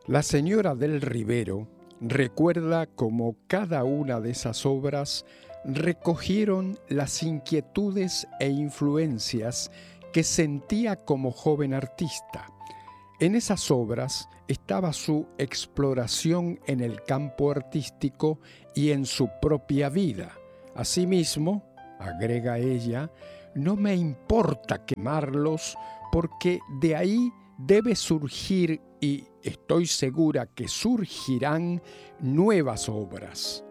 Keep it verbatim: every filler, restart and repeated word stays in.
La señora del Rivero recuerda cómo cada una de esas obras recogieron las inquietudes e influencias que sentía como joven artista. En esas obras estaba su exploración en el campo artístico y en su propia vida. Asimismo, agrega ella, no me importa quemarlos porque de ahí debe surgir, y estoy segura que surgirán, nuevas obras.